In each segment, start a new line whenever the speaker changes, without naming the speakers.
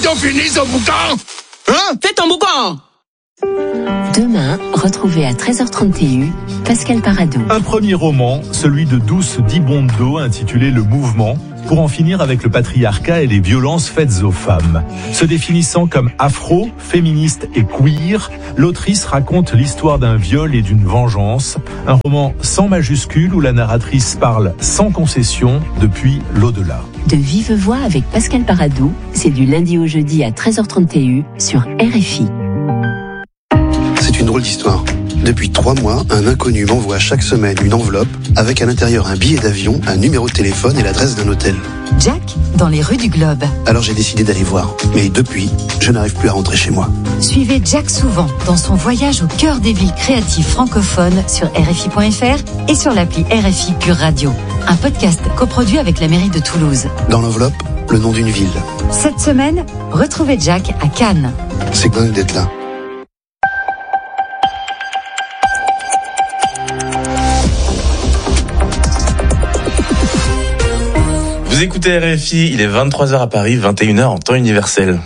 bientôt fini ce boucan. Hein?
Fais ton boucan.
Demain, retrouvez à 13h30 TU Pascal Paradou.
Un premier roman, celui de Douce Dibondo, intitulé Le Mouvement, pour en finir avec le patriarcat et les violences faites aux femmes. Se définissant comme afro, féministe et queer, l'autrice raconte l'histoire d'un viol et d'une vengeance. Un roman sans majuscule où la narratrice parle sans concession depuis l'au-delà.
De vive voix avec Pascal Paradou, c'est du lundi au jeudi à 13h30 TU sur RFI.
C'est une drôle d'histoire. Depuis 3 mois, un inconnu m'envoie chaque semaine une enveloppe avec à l'intérieur un billet d'avion, un numéro de téléphone et l'adresse d'un hôtel.
Jack, dans les rues du Globe.
Alors j'ai décidé d'aller voir. Mais depuis, je n'arrive plus à rentrer chez moi.
Suivez Jack Souvent dans son voyage au cœur des villes créatives francophones sur RFI.fr et sur l'appli RFI Pure Radio. Un podcast coproduit avec la mairie de Toulouse.
Dans l'enveloppe, le nom d'une ville.
Cette semaine, retrouvez Jack à Cannes.
C'est dingue d'être là.
Vous écoutez RFI, il est 23h à Paris, 21h en temps universel.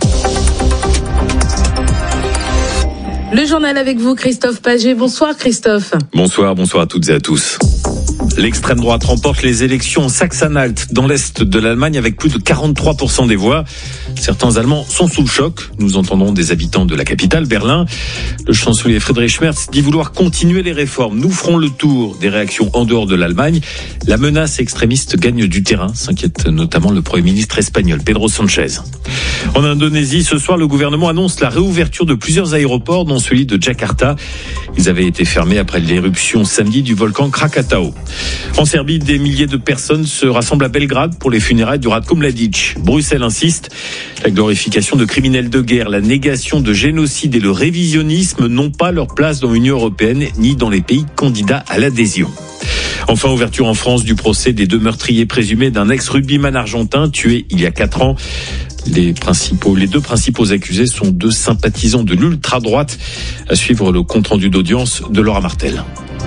Le journal avec vous, Christophe Paget. Bonsoir Christophe.
Bonsoir à toutes et à tous. L'extrême droite remporte les élections en Saxe-Anhalt, dans l'est de l'Allemagne, avec plus de 43% des voix. Certains Allemands sont sous le choc. Nous entendons des habitants de la capitale, Berlin. Le chancelier Friedrich Merz dit vouloir continuer les réformes. Nous ferons le tour des réactions en dehors de l'Allemagne. La menace extrémiste gagne du terrain, s'inquiète notamment le Premier ministre espagnol, Pedro Sánchez. En Indonésie, ce soir, le gouvernement annonce la réouverture de plusieurs aéroports, dont celui de Jakarta. Ils avaient été fermés après l'éruption samedi du volcan Krakatau. En Serbie, des milliers de personnes se rassemblent à Belgrade pour les funérailles du Ratko Mladic. Bruxelles insiste. La glorification de criminels de guerre, la négation de génocide et le révisionnisme n'ont pas leur place dans l'Union européenne ni dans les pays candidats à l'adhésion. Enfin, ouverture en France du procès des 2 meurtriers présumés d'un ex-rugbyman argentin tué il y a 4 ans. Les 2 principaux accusés sont 2 sympathisants de l'ultra-droite. À suivre le compte-rendu d'audience de Laura Martel.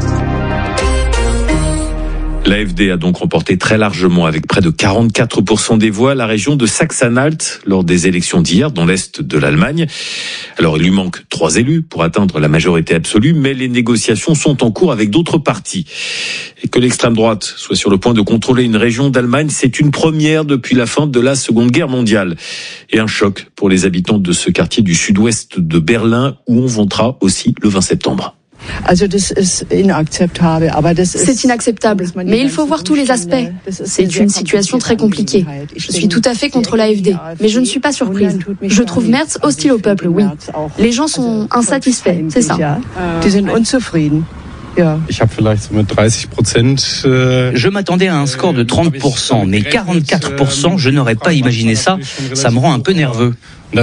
L'AfD a donc remporté très largement, avec près de 44% des voix, la région de Saxe-Anhalt lors des élections d'hier dans l'est de l'Allemagne. Alors il lui manque 3 élus pour atteindre la majorité absolue, mais les négociations sont en cours avec d'autres partis. Et que l'extrême droite soit sur le point de contrôler une région d'Allemagne, c'est une première depuis la fin de la Seconde Guerre mondiale. Et un choc pour les habitants de ce quartier du sud-ouest de Berlin où on votera aussi le 20 septembre.
C'est inacceptable, mais il faut voir tous les aspects. C'est une situation très compliquée. Je suis tout à fait contre l'AfD, mais je ne suis pas surprise. Je trouve Merz hostile au peuple, oui. Les gens sont insatisfaits, c'est ça.
Je m'attendais à un score de 30%, mais 44%, je n'aurais pas imaginé ça. Ça me rend un peu nerveux.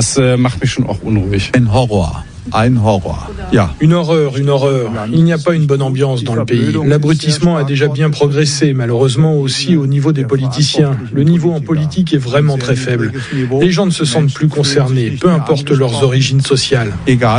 Une horreur. Il n'y a pas une bonne ambiance dans le pays. L'abrutissement a déjà bien progressé, malheureusement aussi au niveau des politiciens. Le niveau en politique est vraiment très faible. Les gens ne se sentent plus concernés, peu importe leurs origines sociales.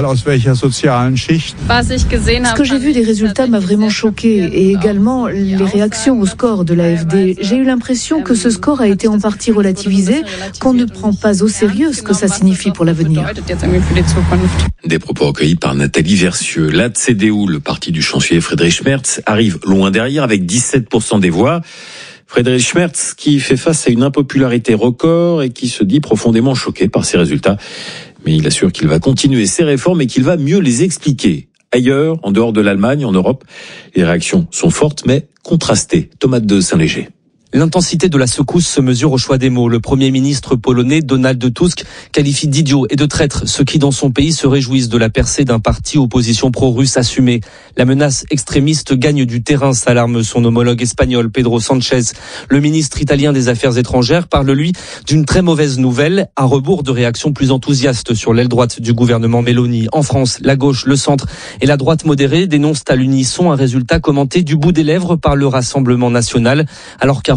Ce que j'ai vu des résultats m'a vraiment choqué, et également les réactions au score de l'AfD. J'ai eu l'impression que ce score a été en partie relativisé, qu'on ne prend pas au sérieux ce que ça signifie pour l'avenir.
Des propos recueillis par Nathalie Versieux. La CDU, le parti du chancelier Friedrich Merz, arrive loin derrière avec 17% des voix. Friedrich Merz qui fait face à une impopularité record et qui se dit profondément choqué par ces résultats. Mais il assure qu'il va continuer ses réformes et qu'il va mieux les expliquer. Ailleurs, en dehors de l'Allemagne, en Europe, les réactions sont fortes mais contrastées. Thomas de Saint-Léger.
L'intensité de la secousse se mesure au choix des mots. Le Premier ministre polonais, Donald Tusk, qualifie d'idiots et de traîtres ceux qui, dans son pays, se réjouissent de la percée d'un parti opposition pro-russe assumé. La menace extrémiste gagne du terrain, s'alarme son homologue espagnol, Pedro Sánchez. Le ministre italien des Affaires étrangères parle, lui, d'une très mauvaise nouvelle, à rebours de réactions plus enthousiastes sur l'aile droite du gouvernement Meloni. En France, la gauche, le centre et la droite modérée dénoncent à l'unisson un résultat commenté du bout des lèvres par le Rassemblement national, alors qu'à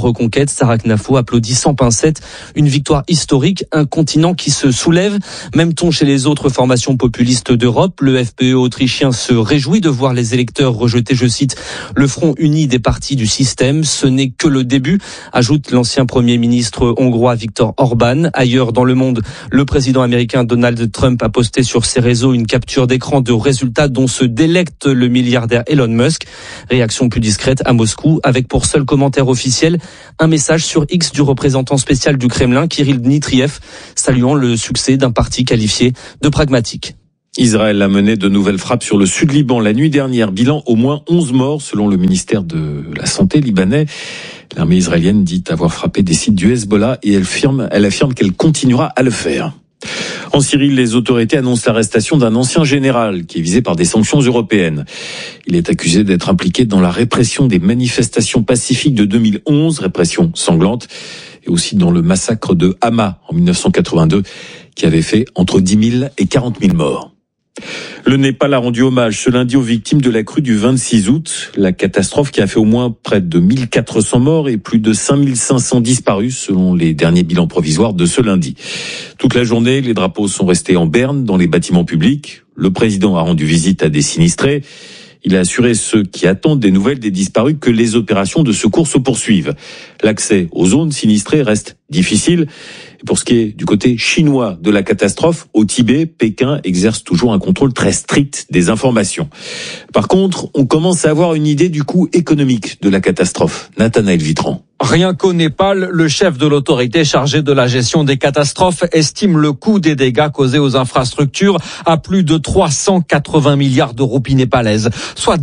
reconquête. Sarah Knafo applaudit sans pincette. Une victoire historique, un continent qui se soulève. Même ton chez les autres formations populistes d'Europe. Le FPE autrichien se réjouit de voir les électeurs rejeter, je cite, le front uni des partis du système. Ce n'est que le début, ajoute l'ancien Premier ministre hongrois Viktor Orban. Ailleurs dans le monde, le président américain Donald Trump a posté sur ses réseaux une capture d'écran de résultats dont se délecte le milliardaire Elon Musk. Réaction plus discrète à Moscou, avec pour seul commentaire officiel un message sur X du représentant spécial du Kremlin, Kirill Dmitriev, saluant le succès d'un parti qualifié de pragmatique.
Israël a mené de nouvelles frappes sur le sud Liban la nuit dernière. Bilan au moins 11 morts selon le ministère de la Santé libanais. L'armée israélienne dit avoir frappé des sites du Hezbollah et elle affirme qu'elle continuera à le faire. En Syrie, les autorités annoncent l'arrestation d'un ancien général qui est visé par des sanctions européennes. Il est accusé d'être impliqué dans la répression des manifestations pacifiques de 2011, répression sanglante, et aussi dans le massacre de Hama en 1982, qui avait fait entre 10 000 et 40 000 morts. Le Népal a rendu hommage ce lundi aux victimes de la crue du 26 août, la catastrophe qui a fait au moins près de 1400 morts et plus de 5500 disparus selon les derniers bilans provisoires de ce lundi. Toute la journée, les drapeaux sont restés en berne dans les bâtiments publics. Le président a rendu visite à des sinistrés. Il a assuré ceux qui attendent des nouvelles des disparus que les opérations de secours se poursuivent. L'accès aux zones sinistrées reste difficile. Et pour ce qui est du côté chinois de la catastrophe, au Tibet, Pékin exerce toujours un contrôle très strict des informations. Par contre, on commence à avoir une idée du coût économique de la catastrophe. Nathanaël Vitran.
Rien qu'au Népal, le chef de l'autorité chargée de la gestion des catastrophes estime le coût des dégâts causés aux infrastructures à plus de 380 milliards de roupies népalaises, soit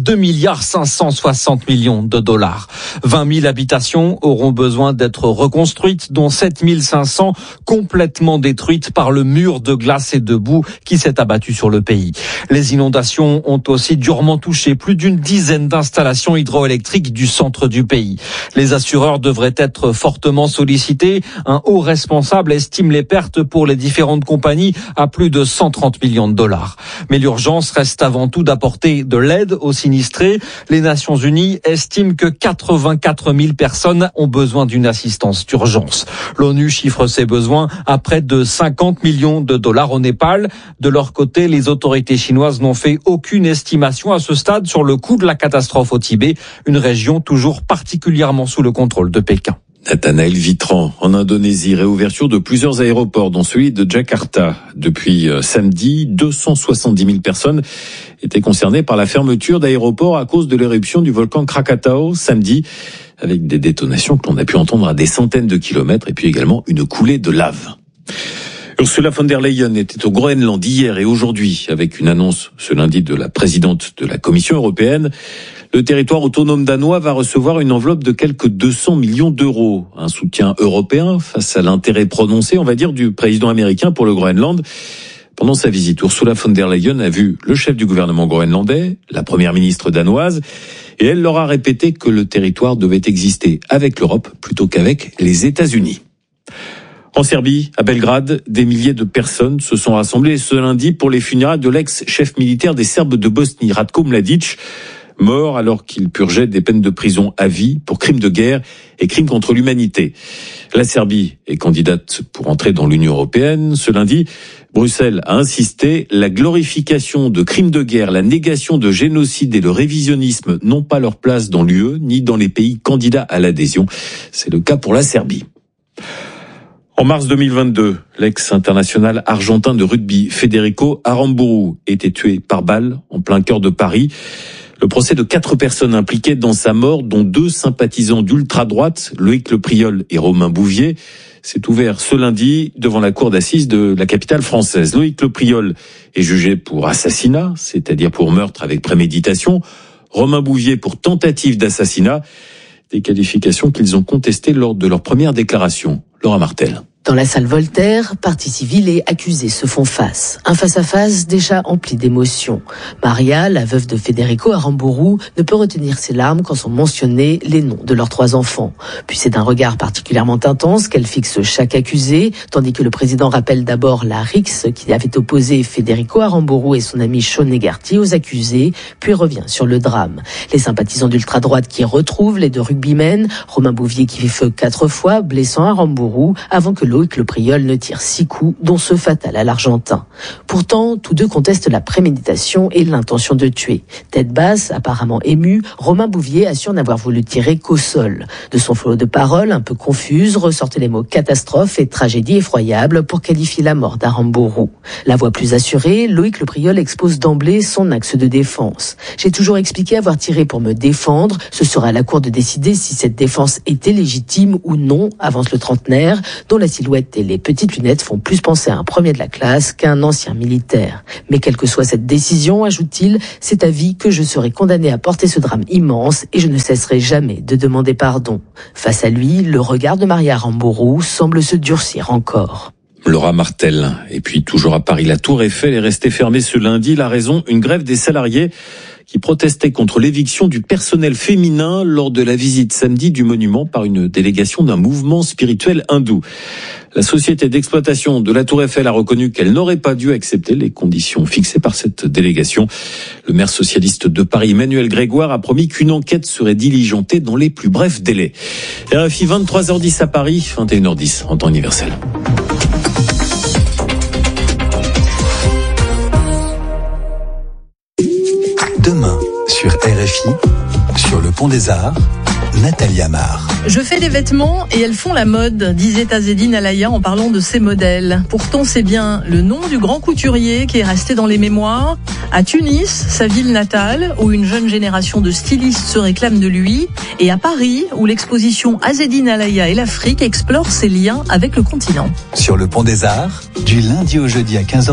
2,560 milliards de dollars. 20 000 habitations auront besoin d'être reconstruites, dont 7 500 complètement détruites par le mur de glace et de boue qui s'est abattu sur le pays. Les inondations ont aussi durement touché plus d'une dizaine d'installations hydroélectriques du centre du pays. Les assureurs devrait être fortement sollicité. Un haut responsable estime les pertes pour les différentes compagnies à plus de 130 millions de dollars. Mais l'urgence reste avant tout d'apporter de l'aide aux sinistrés. Les Nations Unies estiment que 84 000 personnes ont besoin d'une assistance d'urgence. L'ONU chiffre ses besoins à près de 50 millions de dollars au Népal. De leur côté, les autorités chinoises n'ont fait aucune estimation à ce stade sur le coût de la catastrophe au Tibet, une région toujours particulièrement sous le contrôle de Pékin.
Nathanaël Vitran. En Indonésie, réouverture de plusieurs aéroports, dont celui de Jakarta. Depuis samedi, 270 000 personnes étaient concernées par la fermeture d'aéroports à cause de l'éruption du volcan Krakatau samedi, avec des détonations que l'on a pu entendre à des centaines de kilomètres, et puis également une coulée de lave. Ursula von der Leyen était au Groenland hier et aujourd'hui, avec une annonce ce lundi de la présidente de la Commission européenne. Le territoire autonome danois va recevoir une enveloppe de quelques 200 millions d'euros. Un soutien européen face à l'intérêt prononcé, on va dire, du président américain pour le Groenland. Pendant sa visite, Ursula von der Leyen a vu le chef du gouvernement groenlandais, la première ministre danoise, et elle leur a répété que le territoire devait exister avec l'Europe plutôt qu'avec les États-Unis. En Serbie, à Belgrade, des milliers de personnes se sont rassemblées ce lundi pour les funérailles de l'ex-chef militaire des Serbes de Bosnie, Ratko Mladic, mort alors qu'il purgeait des peines de prison à vie pour crimes de guerre et crimes contre l'humanité. La Serbie est candidate pour entrer dans l'Union européenne. Ce lundi, Bruxelles a insisté, la glorification de crimes de guerre, la négation de génocide et le révisionnisme n'ont pas leur place dans l'UE ni dans les pays candidats à l'adhésion. C'est le cas pour la Serbie. En mars 2022, l'ex-international argentin de rugby Federico Aramburu était tué par balle en plein cœur de Paris. Le procès de 4 personnes impliquées dans sa mort, dont 2 sympathisants d'ultra-droite, Loïc Lepriol et Romain Bouvier, s'est ouvert ce lundi devant la cour d'assises de la capitale française. Loïc Lepriol est jugé pour assassinat, c'est-à-dire pour meurtre avec préméditation. Romain Bouvier pour tentative d'assassinat, des qualifications qu'ils ont contestées lors de leur première déclaration. Laura Martel.
Dans la salle Voltaire, partie civile et accusés se font face. Un face-à-face déjà empli d'émotions. Maria, la veuve de Federico Aramburu, ne peut retenir ses larmes quand sont mentionnés les noms de leurs 3 enfants. Puis c'est d'un regard particulièrement intense qu'elle fixe chaque accusé, tandis que le président rappelle d'abord la rixe qui avait opposé Federico Aramburu et son ami Sean Negarty aux accusés, puis revient sur le drame. Les sympathisants d'ultra-droite qui retrouvent les 2 rugbymen, Romain Bouvier qui fait feu 4 fois, blessant Aramburu, avant que Loïc Le Priol ne tire 6 coups, dont ce fatal à l'Argentin. Pourtant, tous 2 contestent la préméditation et l'intention de tuer. Tête basse, apparemment ému, Romain Bouvier assure n'avoir voulu tirer qu'au sol. De son flot de paroles, un peu confuses, ressortent les mots catastrophe et tragédie effroyable pour qualifier la mort d'Aramburu. La voix plus assurée, Loïc Le Priol expose d'emblée son axe de défense. J'ai toujours expliqué avoir tiré pour me défendre. Ce sera à la cour de décider si cette défense était légitime ou non, avance le trentenaire, dont la silhouette et les petites lunettes font plus penser à un premier de la classe qu'à un ancien militaire. Mais quelle que soit cette décision, ajoute-t-il, c'est à vie que je serai condamné à porter ce drame immense et je ne cesserai jamais de demander pardon. Face à lui, le regard de Maria Aramburu semble se durcir encore.
Laura Martel. Et puis toujours à Paris, la Tour Eiffel est restée fermée ce lundi. La raison, une grève des salariés qui protestaient contre l'éviction du personnel féminin lors de la visite samedi du monument par une délégation d'un mouvement spirituel hindou. La société d'exploitation de la Tour Eiffel a reconnu qu'elle n'aurait pas dû accepter les conditions fixées par cette délégation. Le maire socialiste de Paris, Emmanuel Grégoire, a promis qu'une enquête serait diligentée dans les plus brefs délais. RFI 23h10 à Paris, 21h10 en temps universel.
Demain, sur RFI, sur le Pont des Arts, Nathalie Amar.
Je fais des vêtements et elles font la mode, disait Azzedine Alaïa en parlant de ses modèles. Pourtant, c'est bien le nom du grand couturier qui est resté dans les mémoires. À Tunis, sa ville natale, où une jeune génération de stylistes se réclame de lui. Et à Paris, où l'exposition Azzedine Alaïa et l'Afrique explore ses liens avec le continent.
Sur le Pont des Arts, du lundi au jeudi à 15h.